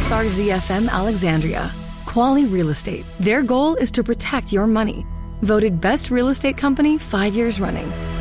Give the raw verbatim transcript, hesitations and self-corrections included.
S R Z F M Alexandria. Quality Real Estate. Their goal is to protect your money. Voted Best Real Estate Company five years running.